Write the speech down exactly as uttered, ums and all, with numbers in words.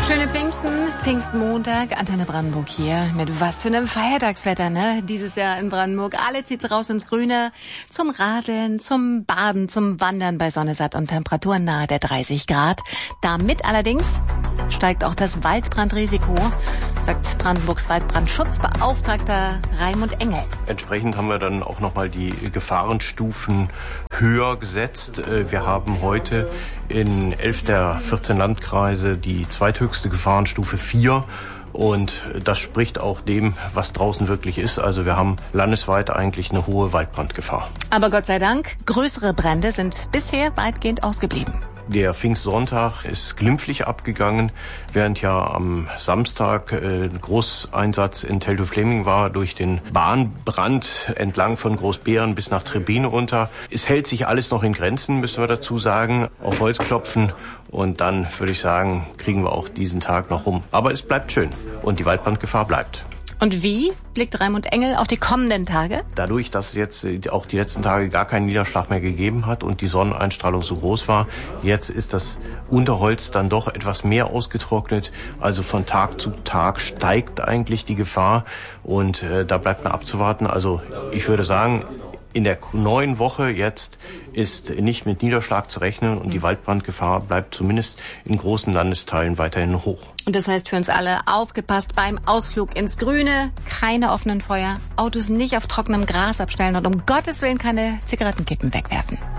Schöne Pfingsten, Pfingstmontag, Antenne Brandenburg hier mit was für einem Feiertagswetter, ne? Dieses Jahr in Brandenburg. Alle zieht's raus ins Grüne, zum Radeln, zum Baden, zum Wandern bei Sonne satt und Temperaturen nahe der dreißig Grad. Damit allerdings steigt auch das Waldbrandrisiko, sagt Brandenburgs Waldbrandschutzbeauftragter Raimund Engel. Entsprechend haben wir dann auch nochmal die Gefahrenstufen höher gesetzt. Wir haben heute in elf der vierzehn Landkreise die zweithöchste Gefahrenstufe vier. Und das spricht auch dem, was draußen wirklich ist. Also wir haben landesweit eigentlich eine hohe Waldbrandgefahr. Aber Gott sei Dank, größere Brände sind bisher weitgehend ausgeblieben. Der Pfingstsonntag ist glimpflich abgegangen, während ja am Samstag äh, ein Großeinsatz in Teltow-Fläming war durch den Bahnbrand entlang von Großbeeren bis nach Trebine runter. Es hält sich alles noch in Grenzen, müssen wir dazu sagen, auf Holz klopfen. Und dann würde ich sagen, kriegen wir auch diesen Tag noch rum. Aber es bleibt schön und die Waldbrandgefahr bleibt. Und wie blickt Raimund Engel auf die kommenden Tage? Dadurch, dass es jetzt auch die letzten Tage gar keinen Niederschlag mehr gegeben hat und die Sonneneinstrahlung so groß war, jetzt ist das Unterholz dann doch etwas mehr ausgetrocknet. Also von Tag zu Tag steigt eigentlich die Gefahr und äh, da bleibt man abzuwarten. Also ich würde sagen, in der neuen Woche jetzt ist nicht mit Niederschlag zu rechnen und die Waldbrandgefahr bleibt zumindest in großen Landesteilen weiterhin hoch. Und das heißt für uns alle, aufgepasst beim Ausflug ins Grüne, keine offenen Feuer, Autos nicht auf trockenem Gras abstellen und um Gottes Willen keine Zigarettenkippen wegwerfen.